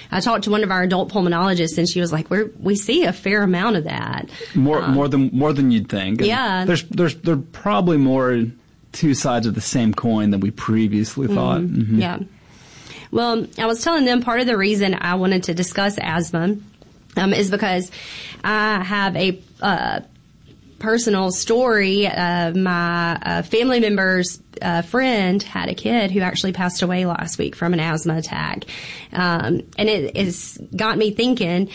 I talked to one of our adult pulmonologists, and she was like, we see a fair amount of that. More than you'd think. And yeah. There are probably more two sides of the same coin than we previously thought. Mm-hmm. Yeah. Well, I was telling them part of the reason I wanted to discuss asthma is because I have a personal story. My family member's friend had a kid who actually passed away last week from an asthma attack. And it has got me thinking,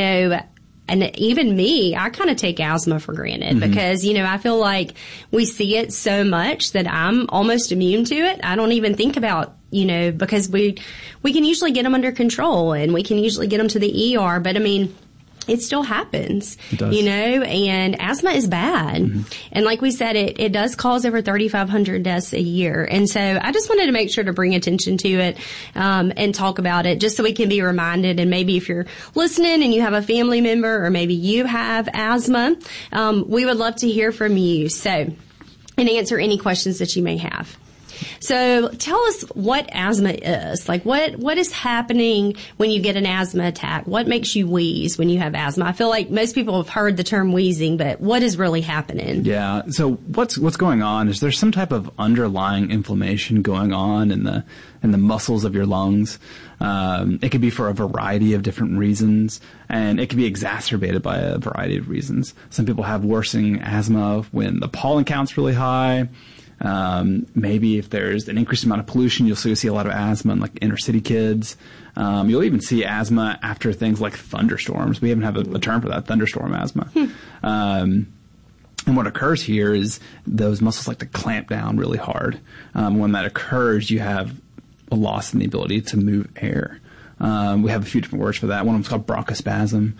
and even me, I kind of take asthma for granted because, I feel like we see it so much that I'm almost immune to it. I don't even think about, because we can usually get them under control and we can usually get them to the ER. But I mean, it still happens, it does. And asthma is bad. Mm-hmm. And like we said, it does cause over 3,500 deaths a year. And so I just wanted to make sure to bring attention to it, and talk about it just so we can be reminded. And maybe if you're listening and you have a family member or maybe you have asthma, we would love to hear from you. So, and answer any questions that you may have. So tell us what asthma is. Like what is happening when you get an asthma attack? What makes you wheeze when you have asthma? I feel like most people have heard the term wheezing, but what is really happening? Yeah. So what's going on is there's some type of underlying inflammation going on in the muscles of your lungs. It could be for a variety of different reasons, and it can be exacerbated by a variety of reasons. Some people have worsening asthma when the pollen count's really high. Maybe if there's an increased amount of pollution, you'll see a lot of asthma in like inner city kids. You'll even see asthma after things like thunderstorms. We even have a term for that, thunderstorm asthma. And what occurs here is those muscles like to clamp down really hard. When that occurs, you have a loss in the ability to move air. We have a few different words for that. One of them's called bronchospasm.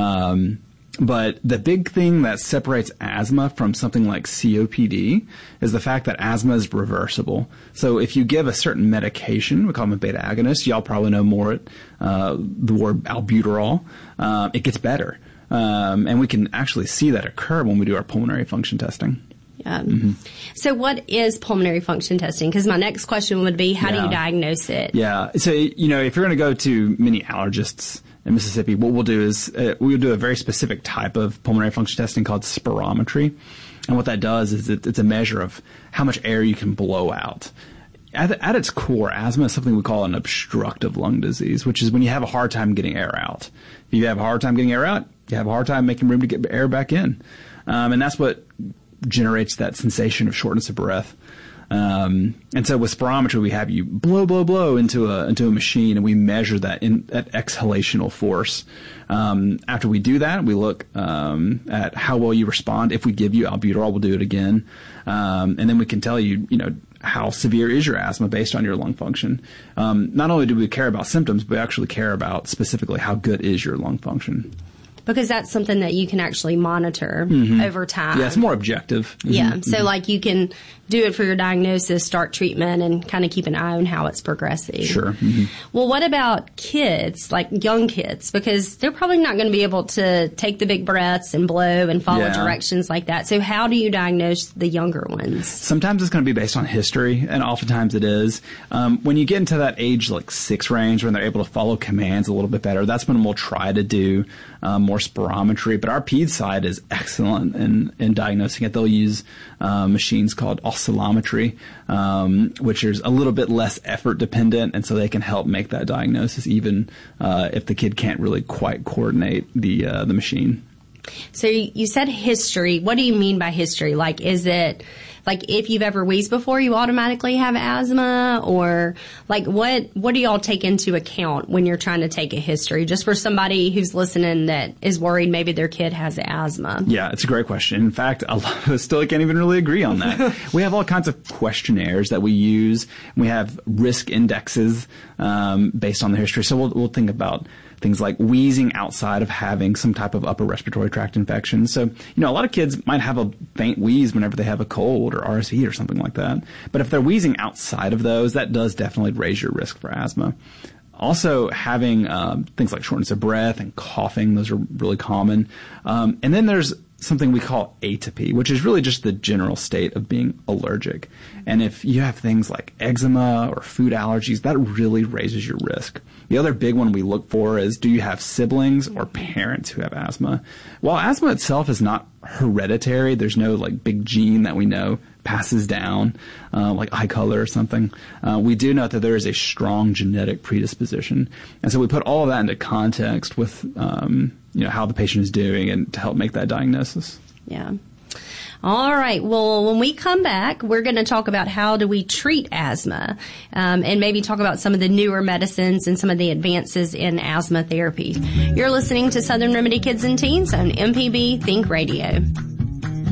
But the big thing that separates asthma from something like COPD is the fact that asthma is reversible. So if you give a certain medication, we call them a beta agonist, y'all probably know more the word albuterol, it gets better. And we can actually see that occur when we do our pulmonary function testing. Yeah. Mm-hmm. So what is pulmonary function testing? Because my next question would be, how do you diagnose it? Yeah. So, if you're going to go to many allergists in Mississippi, what we'll do is we'll do a very specific type of pulmonary function testing called spirometry. And what that does is it's a measure of how much air you can blow out. At its core, asthma is something we call an obstructive lung disease, which is when you have a hard time getting air out. If you have a hard time getting air out, you have a hard time making room to get air back in. And that's what generates that sensation of shortness of breath. And so with spirometry, we have you blow into a machine, and we measure that at exhalational force. After we do that, we look at how well you respond. If we give you albuterol, we'll do it again. And then we can tell you, how severe is your asthma based on your lung function. Not only do we care about symptoms, but we actually care about specifically how good is your lung function. Because that's something that you can actually monitor over time. Yeah, it's more objective. Mm-hmm. Yeah, so like you can do it for your diagnosis, start treatment, and kind of keep an eye on how it's progressing. Sure. Mm-hmm. Well, what about kids, like young kids? Because they're probably not going to be able to take the big breaths and blow and follow directions like that. So how do you diagnose the younger ones? Sometimes it's going to be based on history, and oftentimes it is. When you get into that age, like 6 range, when they're able to follow commands a little bit better, that's when we'll try to do more spirometry. But our peds side is excellent in diagnosing it. They'll use machines called oscillometry, which is a little bit less effort dependent, and so they can help make that diagnosis even if the kid can't really quite coordinate the machine. So you said history. What do you mean by history? Like, is it like if you've ever wheezed before, you automatically have asthma? Or like what do y'all take into account when you're trying to take a history? Just for somebody who's listening that is worried maybe their kid has asthma. Yeah, it's a great question. In fact, a lot of us still can't even really agree on that. We have all kinds of questionnaires that we use. We have risk indexes based on the history. So we'll think about things like wheezing outside of having some type of upper respiratory tract infection. So, a lot of kids might have a faint wheeze whenever they have a cold or RSV or something like that. But if they're wheezing outside of those, that does definitely raise your risk for asthma. Also, having things like shortness of breath and coughing, those are really common. And then there's something we call atopy, which is really just the general state of being allergic. And if you have things like eczema or food allergies, that really raises your risk. The other big one we look for is, do you have siblings or parents who have asthma? While asthma itself is not hereditary, there's no like big gene that we know passes down, like eye color or something. We do know that there is a strong genetic predisposition. And so we put all of that into context with, how the patient is doing and to help make that diagnosis. Yeah. All right. Well, when we come back, we're going to talk about how do we treat asthma, and maybe talk about some of the newer medicines and some of the advances in asthma therapy. You're listening to Southern Remedy Kids and Teens on MPB Think Radio.